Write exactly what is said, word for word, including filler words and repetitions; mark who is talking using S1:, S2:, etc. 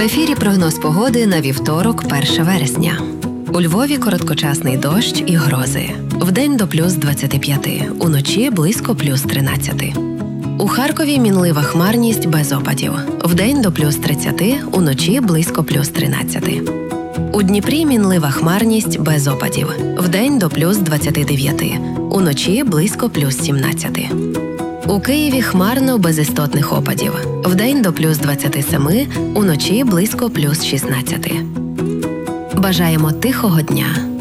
S1: ефірі прогноз погоди на вівторок, перше вересня. У Львові короткочасний дощ і грози. Вдень до плюс двадцяти п'яти, уночі близько плюс тринадцяти. У Харкові мінлива хмарність без опадів. Вдень до плюс тридцяти, уночі близько плюс тринадцяти. У Дніпрі мінлива хмарність без опадів. Вдень до плюс двадцяти дев'яти, уночі близько плюс сімнадцяти. У Києві хмарно без істотних опадів. Вдень до плюс двадцяти семи, уночі близько плюс шістнадцяти. Бажаємо тихого дня!